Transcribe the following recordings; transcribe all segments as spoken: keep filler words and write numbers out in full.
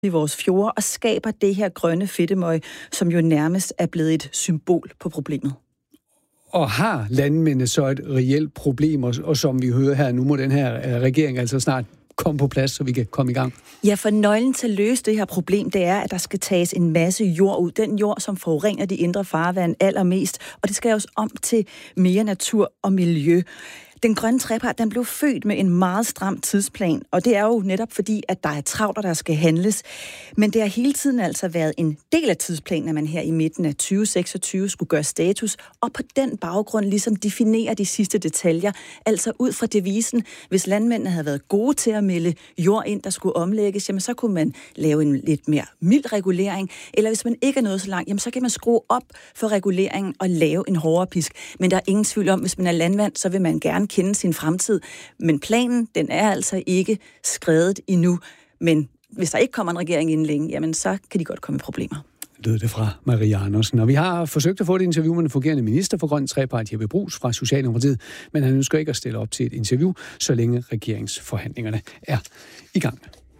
i vores fjorde og skaber det her grønne fedtemøg, som jo nærmest er blevet et symbol på problemet. Og har landmændene så et reelt problem, og, og som vi hører her, nu må den her regering altså snart komme på plads, så vi kan komme i gang? Ja, for nøglen til at løse det her problem, det er, at der skal tages en masse jord ud. Den jord, som forurener de indre farvand allermest, og det skal jo om til mere natur og miljø. Den grønne trepart, den blev født med en meget stram tidsplan, og det er jo netop fordi, at der er travlt, og der skal handles. Men det har hele tiden altså været en del af tidsplanen, at man her i midten af tyve seksogtyve skulle gøre status, og på den baggrund ligesom definere de sidste detaljer, altså ud fra devisen, hvis landmændene havde været gode til at melde jord ind, der skulle omlægges, jamen så kunne man lave en lidt mere mild regulering, eller hvis man ikke er nået så langt, jamen så kan man skrue op for reguleringen og lave en hårdere pisk. Men der er ingen tvivl om, hvis man er landmand, så vil man gerne kende sin fremtid. Men planen, den er altså ikke skrevet endnu. Men hvis der ikke kommer en regering inden længe, jamen så kan de godt komme i problemer. Lød det fra Maria Andersen. Og vi har forsøgt at få et interview med den fungerende minister for Grøn Trepart, Jeppe Bruus fra Socialdemokratiet, men han ønsker ikke at stille op til et interview, så længe regeringsforhandlingerne er i gang.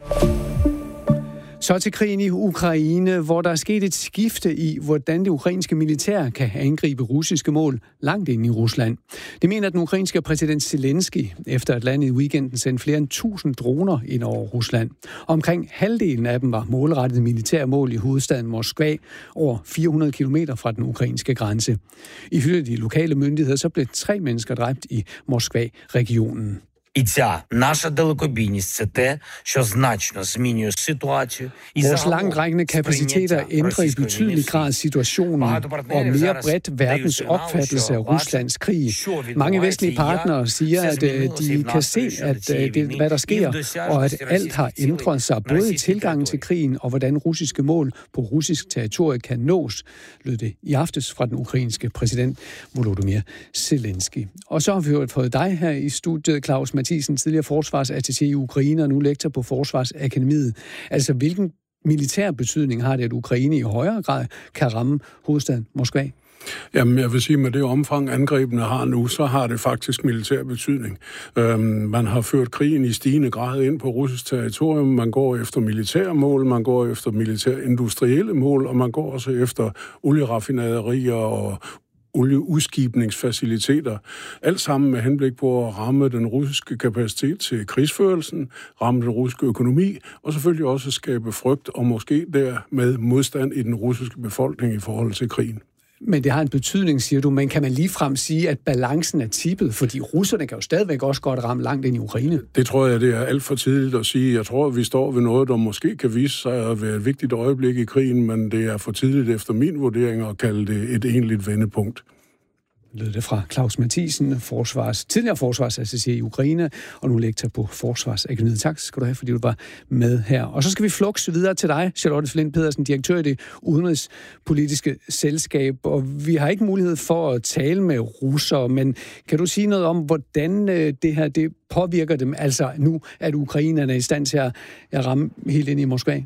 Så til krigen i Ukraine, hvor der er sket et skifte i, hvordan det ukrainske militær kan angribe russiske mål langt ind i Rusland. Det mener den ukrainske præsident Zelensky, efter at landet i weekenden sendte flere end tusind droner ind over Rusland. Omkring halvdelen af dem var målrettet militære mål i hovedstaden Moskva, over fire hundrede kilometer fra den ukrainske grænse. Ifølge de lokale myndigheder så blev tre mennesker dræbt i Moskva-regionen. І ця наша далекобійність – це те, що значно змінює ситуацію. Vores langtrækkende kapaciteter ændrer i betydelig grad situationen og mere bredt verdens opfattelse af Ruslands krig. Mange vestlige partnere siger, at de kan se, at det, hvad der sker, og at alt har ændret sig, både i tilgangen til krigen og hvordan russiske mål på russisk territorie kan nås, lød det i aftes fra den ukrainske præsident Volodymyr Zelensky. Og så har vi hørt fået dig her i studiet, Claus Mathisen, tidligere forsvarsattaché i Ukraine og nu lektor på Forsvarsakademiet. Altså, hvilken militær betydning har det, at Ukraine i højere grad kan ramme hovedstaden Moskva? Jamen, jeg vil sige, med det omfang, angrebene har nu, så har det faktisk militær betydning. Øhm, man har ført krigen i stigende grad ind på russisk territorium. Man går efter militære mål, man går efter militær-industrielle mål, og man går også efter olieraffinaderier og olieudskibningsfaciliteter. Alt sammen med henblik på at ramme den russiske kapacitet til krigsførelsen, ramme den russiske økonomi, og selvfølgelig også skabe frygt og måske dermed modstand i den russiske befolkning i forhold til krigen. Men det har en betydning, siger du, men kan man ligefrem sige, at balancen er tippet? Fordi russerne kan jo stadigvæk også godt ramme langt ind i Ukraine. Det tror jeg, det er alt for tidligt at sige. Jeg tror, at vi står ved noget, der måske kan vise sig at være et vigtigt øjeblik i krigen, men det er for tidligt efter min vurdering at kalde det et egentligt vendepunkt. Lød det fra Claus Mathisen, forsvars, tidligere forsvarsattaché i Ukraine, og nu lektor på Forsvarsakademiet. Tak skal du have, fordi du var med her. Og så skal vi flukse videre til dig, Charlotte Flint Pedersen, direktør i det udenrigspolitiske selskab. Og vi har ikke mulighed for at tale med russere, men kan du sige noget om, hvordan det her det påvirker dem? Altså nu, at ukrainerne er i stand til at ramme helt ind i Moskva?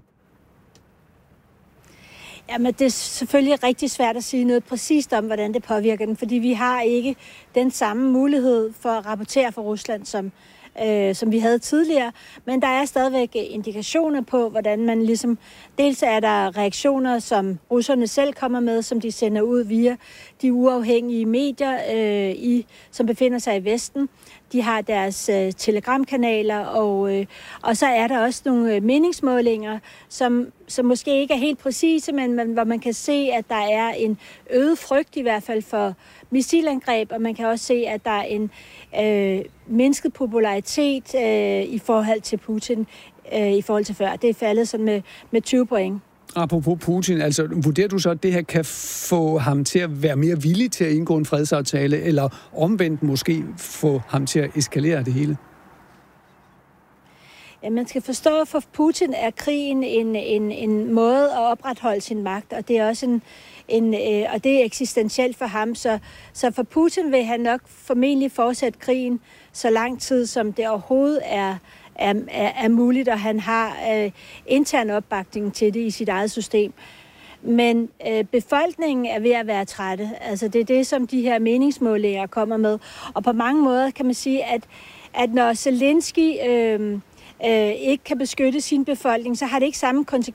Jamen, det er selvfølgelig rigtig svært at sige noget præcist om, hvordan det påvirker den, fordi vi har ikke den samme mulighed for at rapportere fra Rusland, som, øh, som vi havde tidligere. Men der er stadigvæk indikationer på, hvordan man ligesom... Dels er der reaktioner, som russerne selv kommer med, som de sender ud via de uafhængige medier, øh, i, som befinder sig i Vesten. De har deres øh, telegramkanaler, og, øh, og så er der også nogle meningsmålinger, som, som måske ikke er helt præcise, men man, hvor man kan se, at der er en øget frygt i hvert fald for missilangreb, og man kan også se, at der er en øh, mindsket popularitet øh, i forhold til Putin, øh, i forhold til før. Det er faldet sådan med, med tyve point. Apropos Putin, altså vurderer du så, at det her kan få ham til at være mere villig til at indgå en fredsaftale, eller omvendt måske få ham til at eskalere det hele? Ja, man skal forstå, at for Putin er krigen en, en, en måde at opretholde sin magt, og det er også en, en øh, og det er eksistentielt for ham. Så, så for Putin vil han nok formentlig fortsætte krigen så lang tid, som det overhovedet er Er, er, er muligt, og han har øh, intern opbakning til det i sit eget system. Men øh, befolkningen er ved at være trætte. Altså, det er det, som de her meningsmålinger kommer med. Og på mange måder kan man sige, at, at når Zelensky øh, øh, ikke kan beskytte sin befolkning, så har det ikke samme